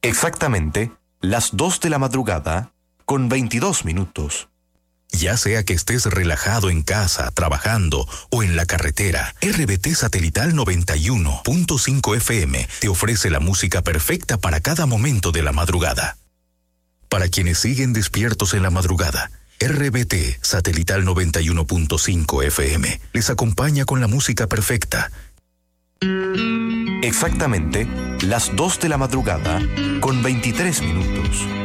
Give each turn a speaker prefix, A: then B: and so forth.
A: Exactamente las 2 de la madrugada con 22 minutos.
B: Ya sea que estés relajado en casa, trabajando o en la carretera, RBT Satelital 91.5 FM te ofrece la música perfecta para cada momento de la madrugada. Para quienes siguen despiertos en la madrugada, RBT Satelital 91.5 FM les acompaña con la música perfecta.
A: Exactamente las 2 de la madrugada con 23 minutos.